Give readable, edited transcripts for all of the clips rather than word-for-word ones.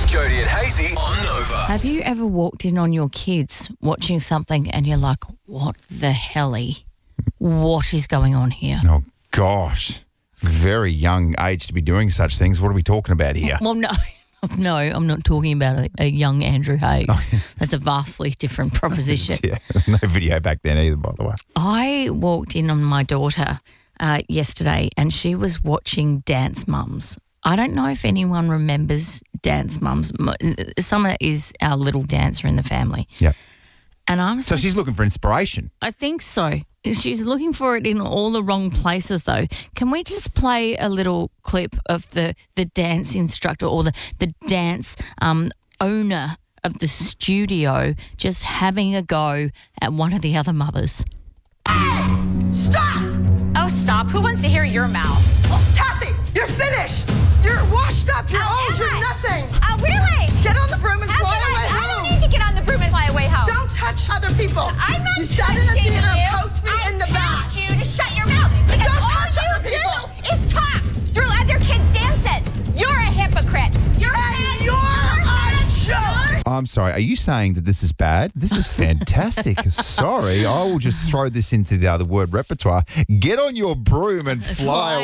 Jody and Hazy on Nova. Have you ever walked in on your kids watching something and you're like, what the helly? What is going on here? Oh, gosh. Very young age to be doing such things. What are we talking about here? Well, no. No, I'm not talking about a young Andrew Hayes. That's a vastly different proposition. Yeah, no video back then either, by the way. I walked in on my daughter yesterday and she was watching Dance Mums. I don't know if anyone remembers Dance Mums. Summer is our little dancer in the family. Yeah. And I was So like, she's looking for inspiration. I think so. She's looking for it in all the wrong places, though. Can we just play a little clip of the dance instructor or the dance owner of the studio just having a go at one of the other mothers? Stop! Oh, stop. Who wants to hear your mouth? Oh, Kathy, you're finished. You're washed up. You're old. You're am I? nothing. Oh, really? Get on the broom and How fly can away I home. don't need to get on the broom and fly away home. Don't touch other people. I'm not You sat in the touching theater you. and poked me in the back. I told you to shut your mouth. Because Don't all touch you other people. do is talk through other kids' dances. You're a hypocrite. You're And you're a joke. I'm sorry. Are you saying that this is bad? This is fantastic. Sorry. I will just throw this into the other word repertoire. Get on your broom and fly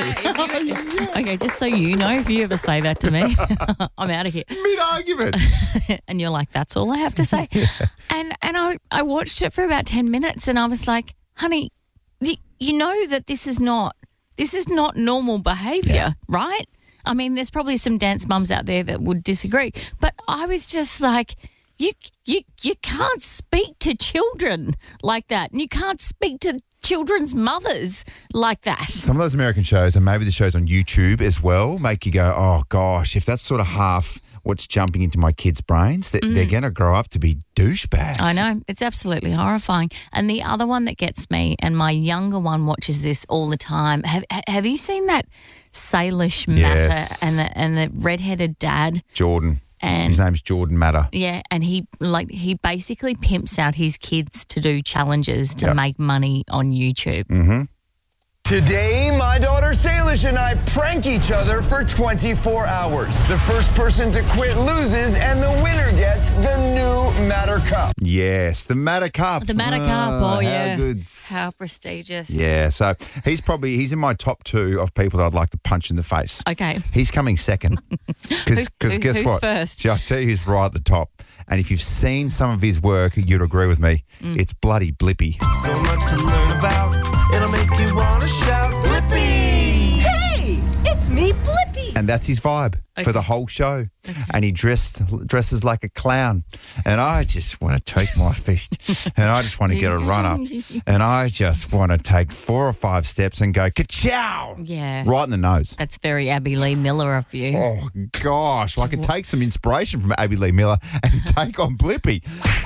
away. Okay, just so you know, if you ever say that to me, I'm out of here. Mid-argument. And you're like, that's all I have to say. And I watched it for about 10 minutes and I was like, honey, you know that this is not normal behaviour, right? I mean, there's probably some dance mums out there that would disagree, but I was just like, you can't speak to children like that, and you can't speak to children's mothers like that. Some of those American shows, and maybe the shows on YouTube as well, make you go, oh, gosh, if that's sort of half what's jumping into my kids' brains, that they're going to grow up to be douchebags. I know. It's absolutely horrifying. And the other one that gets me, and my younger one watches this all the time, have you seen that Salish Matter and the redheaded dad? Jordan. And his name's Jordan Matter. Yeah, and he basically pimps out his kids to do challenges to make money on YouTube. Mm-hmm. Today, my daughter Salish and I prank each other for 24 hours. The first person to quit loses, and the winner gets the new Matter Cup. Yes, the Matter Cup. The Matter Cup, oh yeah. How good. How prestigious. Yeah, so he's in my top 2 of people that I'd like to punch in the face. Okay. He's coming second. Because guess who's what? first? I'll tell you who's right at the top. And if you've seen some of his work, you'd agree with me. It's bloody Blippi. So much to learn about, it'll make you want to shout, Blippi! Hey, it's me, Blippi. And that's his vibe for the whole show. And he dresses like a clown. And I just want to take my fist and I just want to get a run up. And I just want to take 4 or 5 steps and go, ka-chow! Yeah. Right in the nose. That's very Abby Lee Miller of you. Oh, gosh. Well, I could take some inspiration from Abby Lee Miller and take on Blippi.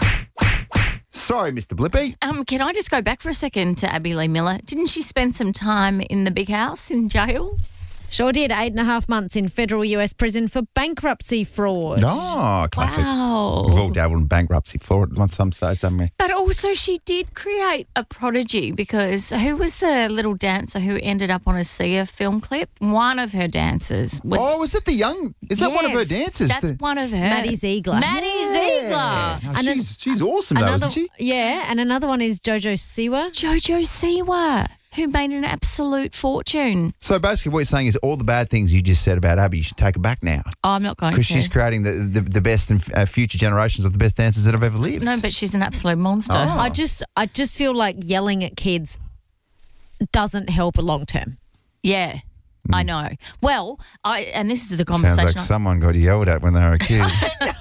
Sorry, Mr. Blippi. Can I just go back for a second to Abby Lee Miller? Didn't she spend some time in the big house in jail? Sure did. 8.5 months in federal US prison for bankruptcy fraud. Oh, classic. Wow. We've all dabbled in bankruptcy fraud at some stage, haven't we? But also she did create a prodigy because who was the little dancer who ended up on a Sia film clip? One of her dancers was... Oh, is that the young... Is that one of her dancers? That's one of her. Maddie Ziegler. Maddie Ziegler. No, she's awesome though, isn't she? Yeah, and another one is Jojo Siwa. Jojo Siwa, who made an absolute fortune. So basically what you're saying is all the bad things you just said about Abby, you should take her back now. Oh, I'm not going to. Because she's creating the best and future generations of the best dancers that have ever lived. No, but she's an absolute monster. Oh. I just feel like yelling at kids doesn't help long term. Yeah, I know. Well, and this is the Sounds conversation. like someone got yelled at when they were a kid.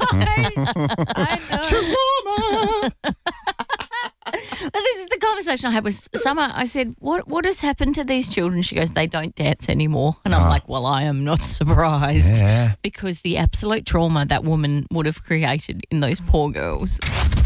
I know. But this is the conversation I had with Summer. I said, what has happened to these children? She goes, they don't dance anymore. And I'm like, well, I am not surprised. Yeah. Because the absolute trauma that woman would have created in those poor girls.